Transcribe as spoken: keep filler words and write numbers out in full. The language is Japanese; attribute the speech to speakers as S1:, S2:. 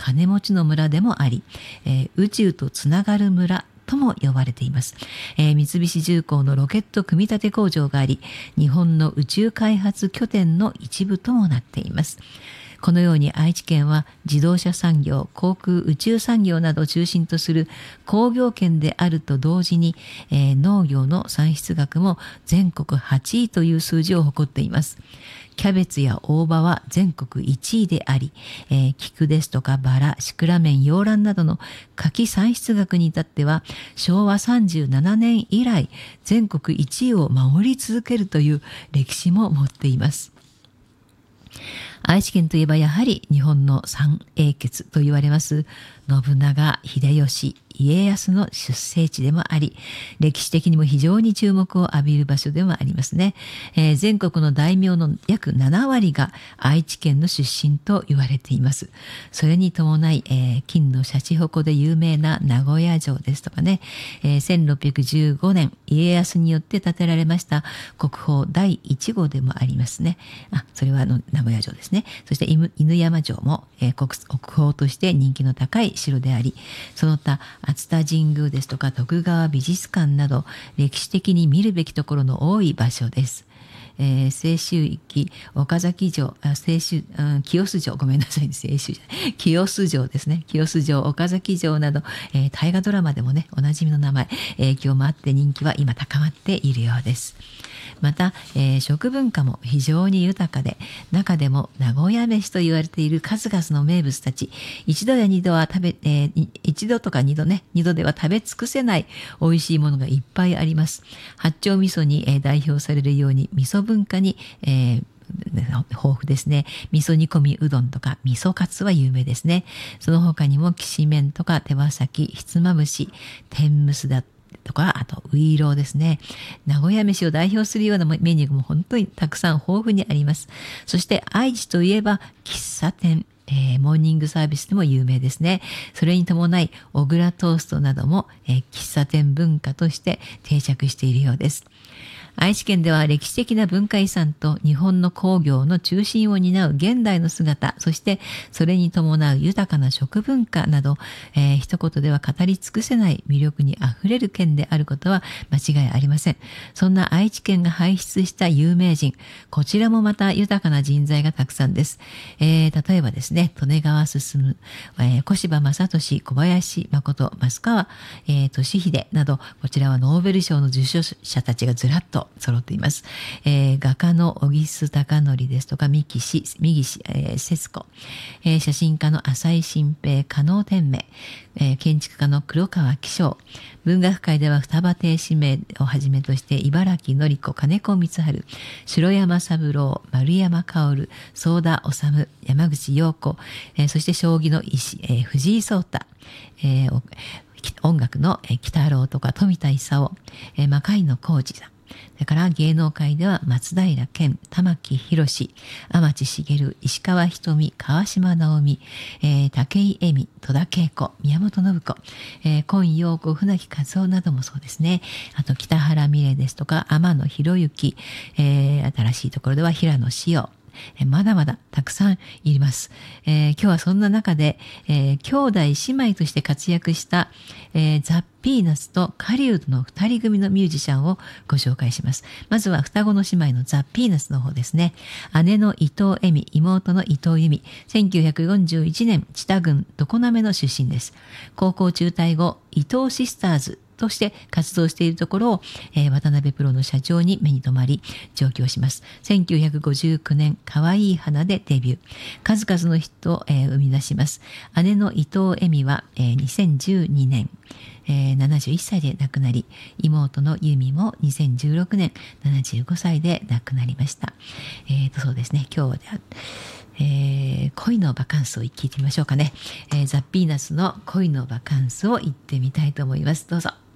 S1: 金持ちの村でもあり、えー、宇宙とつながる村とも呼ばれています。えー、三菱重工のロケット組み立て工場があり、日本の宇宙開発拠点の一部ともなっています。このように愛知県は自動車産業、航空宇宙産業などを中心とする工業圏であると同時に、えー、農業の産出額も全国はちいという数字を誇っています。キャベツや大葉は全国いちいであり、えー、菊ですとかバラ、シクラメン、洋蘭などの柿産出額に至ってはしょうわさんじゅうななねん以来全国いちいを守り続けるという歴史も持っています。愛知県といえばやはり日本の三英傑と言われます信長、秀吉、家康の出生地でもあり、歴史的にも非常に注目を浴びる場所でもありますね。えー、全国の大名の約ななわりが愛知県の出身と言われています。それに伴い、えー、金のシャチホコで有名な名古屋城ですとかね、えー、せんろっぴゃくじゅうごねん家康によって建てられました国宝だいいちごうでもありますね。あ、それはあの名古屋城ですね。そして犬山城も、えー、国, 国宝として人気の高い城であり、その他熱田神宮ですとか徳川美術館など歴史的に見るべきところの多い場所です。えー、清州域岡崎城、あ清州、うん、清洲城、ごめんなさい、清州じゃない清洲城ですね。清洲城、岡崎城など、えー、大河ドラマでもねおなじみの名前、影響もあって人気は今高まっているようです。また、えー、食文化も非常に豊かで、中でも名古屋飯と言われている数々の名物たち、一度や二度は食べ、えー、一度とか二度ね、二度では食べ尽くせない美味しいものがいっぱいあります。八丁味噌に、えー、代表されるように味噌文化に、えー豊富ですね。味噌煮込みうどんとか味噌カツは有名ですね。その他にもきしめんとか手羽先、ひつまぶし、天むすだとか、あとウイローですね。名古屋飯を代表するようなメニューも本当にたくさん豊富にあります。そして愛知といえば喫茶店、えー、モーニングサービスでも有名ですね。それに伴い小倉トーストなども、えー、喫茶店文化として定着しているようです。愛知県では歴史的な文化遺産と日本の工業の中心を担う現代の姿、そしてそれに伴う豊かな食文化など、えー、一言では語り尽くせない魅力にあふれる県であることは間違いありません。そんな愛知県が輩出した有名人、こちらもまた豊かな人材がたくさんです。えー、例えばですね、利根川進、えー、小柴正俊、小林誠、増川、えー、俊秀など、こちらはノーベル賞の受賞者たちがずらっと揃っています。えー、画家の小木須隆則ですとか三岸三岸、えー、節子、えー、写真家の浅井新平、加納天明、えー、建築家の黒川紀章、文学界では双葉亭四迷をはじめとして茨城典子、金子光晴、城山三郎、丸山薫、宗田治、山口陽子、えー、そして将棋の石、えー、藤井聡太、えー、音楽の鬼太郎とか富田勲、えー、魔界野浩二さん、それから芸能界では松平健、玉木宏、天地茂、石川瞳、川島直美、えー、武井絵美、戸田恵子、宮本信子、えー、今陽子、船木和夫などもそうですね。あと北原美玲ですとか天野博之、えー、新しいところでは平野紫耀、まだまだたくさんいます。えー、今日はそんな中で、えー、兄弟姉妹として活躍した、えー、ザ・ピーナッツと狩人の二人組のミュージシャンをご紹介します。まずは双子の姉妹のザ・ピーナッツの方ですね。姉の伊藤恵美、妹の伊藤由美、せんきゅうひゃくよんじゅういちねん知多郡常滑の出身です。高校中退後、伊藤シスターズとして活動しているところを、えー、渡辺プロの社長に目に留まり上京します。せんきゅうひゃくごじゅうきゅうねんかわいい花でデビュー、数々のヒットを、えー、生み出します。姉の伊藤恵美は、えー、にせんじゅうにねん、えー、ななじゅういっさいで亡くなり、妹の由美もにせんじゅうろくねんななじゅうごさいで亡くなりました。えーとそうですね、今日はでえー、恋のバカンスを聞いてみましょうかね。えー、ザ・ピーナッツの恋のバカンスを言ってみたいと思います。どうぞ。